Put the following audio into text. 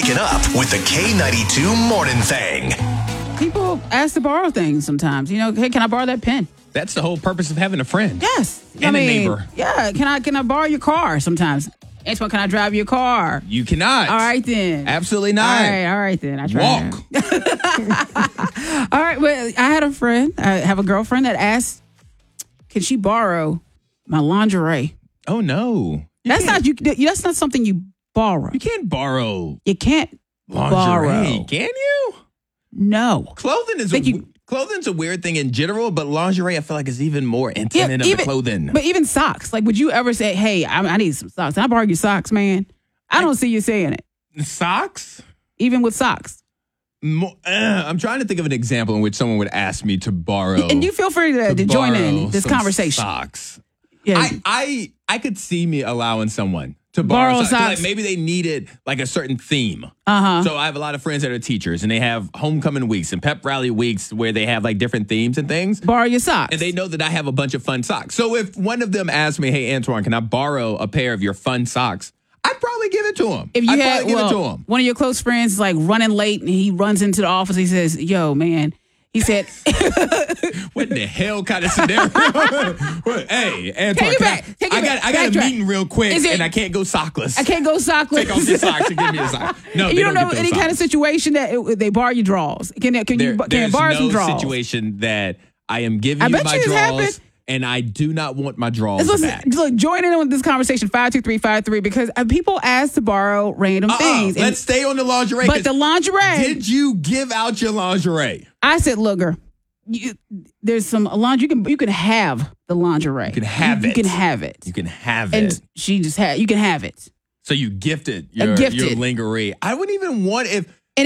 Waking up with the K92 Morning Thing. People ask to borrow things sometimes. You know, hey, can I borrow that pen? That's the whole purpose of having a friend. Yes. And a neighbor. Yeah. Can I borrow your car sometimes? Antoine, can I drive your car? You cannot. All right, then. Absolutely not. All right, then. I try. Walk. All right. Well, I had a friend. I have a girlfriend that asked, can she borrow my lingerie? Oh, no. That's not something you borrow. You can't borrow You can't lingerie, borrow. can you? No. Clothing's a weird thing in general, but lingerie I feel like is even more intimate of the clothing. But even socks. Like, would you ever say, hey, I need some socks? Can I borrow your socks, man? I don't see you saying it. Socks? Even with socks. I'm trying to think of an example in which someone would ask me to borrow. And you feel free to join in this conversation. Socks. Yeah. I could see me allowing someone to borrow socks. Like maybe they needed like a certain theme. Uh-huh. So I have a lot of friends that are teachers and they have homecoming weeks and pep rally weeks where they have like different themes and things. Borrow your socks. And they know that I have a bunch of fun socks. So if one of them asked me, hey, Antoine, can I borrow a pair of your fun socks? I'd probably give it to him. If you had one of your close friends is like running late and he runs into the office, he says, yo, man. He said, what in the hell kind of scenario? Hey, Antoine, I got a meeting real quick and I can't go sockless. I can't go sockless. Take off your socks and give me a sock. No, you don't know any kind of situation that they borrow your drawers. Can you borrow some drawers? There's no situation that I am giving you my drawers. And I do not want my drawers back. Look, join in on this conversation, 52353, because people ask to borrow random things. Let's stay on the lingerie. But the lingerie. Did you give out your lingerie? I said, look, girl, there's some lingerie. You can have the lingerie. You can have it. You can have it. You can have and it. And she just had, you can have it. So you gifted your lingerie. I wouldn't even want